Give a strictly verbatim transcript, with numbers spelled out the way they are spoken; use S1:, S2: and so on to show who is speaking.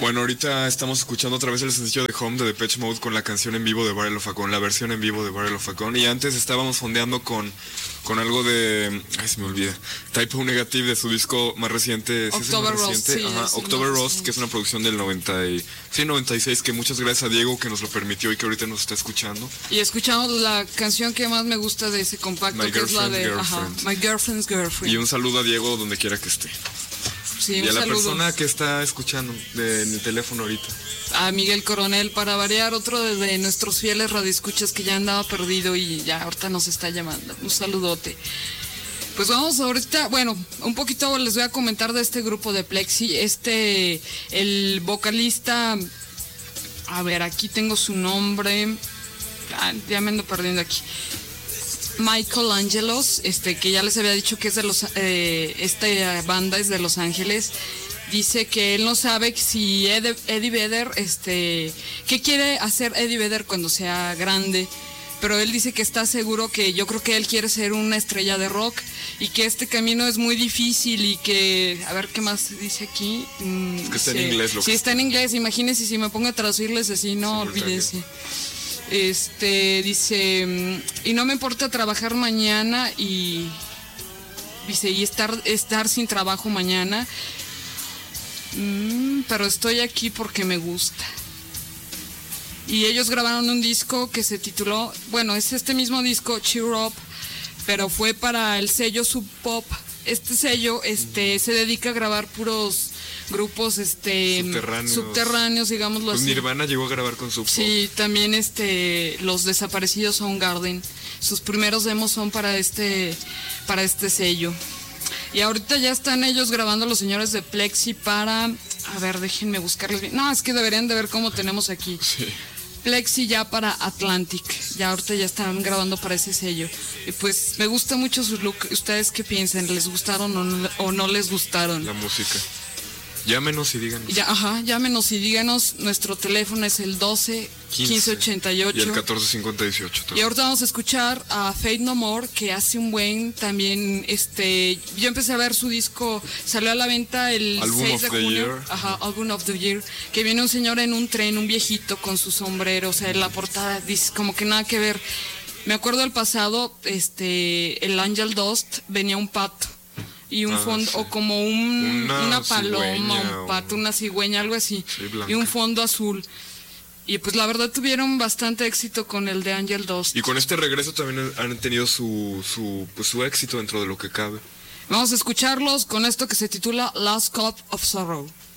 S1: Bueno, ahorita estamos escuchando otra vez el sencillo de Home de Depeche Mode con la canción en vivo de Burial of a Gone, la versión en vivo de Burial of a Gone. Y antes estábamos fondeando con, con algo de... Ay, se me olvida. Type O Negative de su disco más reciente. ¿Sí
S2: October
S1: es más
S2: Rust,
S1: reciente?
S2: sí,
S1: Ajá,
S2: es
S1: October
S2: más
S1: Rust, que es una producción del noventa y... sí, noventa y seis, que muchas gracias a Diego que nos lo permitió y que ahorita nos está escuchando.
S2: Y escuchamos la canción que más me gusta de ese compacto,
S1: My
S2: que es la de
S1: Girlfriend.
S2: Ajá, My Girlfriend's Girlfriend.
S1: Y un saludo a Diego donde quiera que esté.
S2: Sí,
S1: y
S2: un
S1: a la
S2: saludo
S1: persona que está escuchando de, en el teléfono ahorita.
S2: a Miguel Coronel, para variar, otro de, de nuestros fieles radioescuchas que ya andaba perdido y ya ahorita nos está llamando. Un saludote. Pues vamos ahorita, bueno, un poquito les voy a comentar de este grupo de Plexi. Este, el vocalista, a ver, aquí tengo su nombre, ah, ya me ando perdiendo aquí. Michael Angelos, este, que ya les había dicho que es de los, eh, esta banda es de Los Ángeles. Dice que él no sabe si Eddie, Eddie Vedder, este, qué quiere hacer Eddie Vedder cuando sea grande. Pero él dice que está seguro que yo creo que él quiere ser una estrella de rock y que este camino es muy difícil y que, a ver qué más dice aquí. Mm,
S1: es que está
S2: dice,
S1: en inglés. Lo
S2: sí,
S1: que
S2: está en inglés, imagínense si me pongo a traducirles así, no, olvídense. Este, dice, y no me importa trabajar mañana y, dice, y estar, estar sin trabajo mañana, mm, pero estoy aquí porque me gusta. Y ellos grabaron un disco que se tituló, bueno, es este mismo disco, Cheer Up, pero fue para el sello Sub Pop. Este sello, este, se dedica a grabar puros grupos, este,
S1: subterráneos,
S2: subterráneos digámoslo
S1: pues
S2: así.
S1: Nirvana llegó a grabar con Sub Pop.
S2: Sí, también este, los Desaparecidos Soundgarden. Sus primeros demos son para este, para este sello. Y ahorita ya están ellos grabando los señores de Plexi para, a ver, déjenme buscarles bien. No, es que deberían de ver cómo tenemos aquí.
S1: Sí.
S2: Plexi ya para Atlantic, ya ahorita ya están grabando para ese sello. Y pues me gusta mucho su look. ¿Ustedes qué piensan? ¿Les gustaron o no, o no les gustaron?
S1: La música. Llámenos y díganos.
S2: Ya, ajá, llámenos y díganos. Nuestro teléfono es el doce quince ochenta y ocho.
S1: Y el catorce cincuenta dieciocho también.
S2: Y ahorita vamos a escuchar a Faith No More, que hace un buen también, este, yo empecé a ver su disco, salió a la venta el
S1: Album
S2: seis de
S1: of the
S2: junio.
S1: Year.
S2: Ajá, Album of the Year, que viene un señor en un tren, un viejito con su sombrero, o sea, en la portada dice como que nada que ver. Me acuerdo del pasado, este, el Angel Dust venía un pato. Y un
S1: ah,
S2: fondo,
S1: sí.
S2: o como un,
S1: una,
S2: una paloma,
S1: cigüeña,
S2: un pato, una cigüeña, algo así.
S1: Sí, blanca.
S2: Y un fondo azul. Y pues la verdad tuvieron bastante éxito con el de Angel Dust.
S1: Y con este regreso también han tenido su, su, pues, su éxito dentro de lo que cabe.
S2: Vamos a escucharlos con esto que se titula Last Cup of Sorrow.